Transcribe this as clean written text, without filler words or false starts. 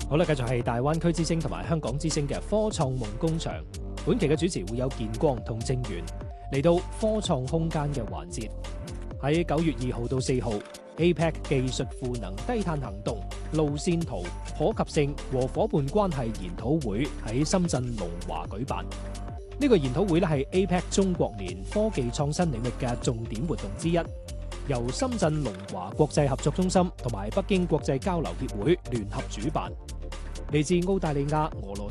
好啦，繼續係大灣區之星同埋香港之星嘅科創夢工場。本期嘅主持會有建光同正源嚟到科創空間嘅環節。喺9月2號到4號 APEC 技術賦能低碳行動路線圖可及性和夥伴關係研討會喺深圳龍華舉辦。呢個研討會咧係 APEC 中國年科技創新領域嘅重點活動之一，由深圳龍華國際合作中心同埋北京國際交流協會聯合主辦。嚟自澳大利亞、俄羅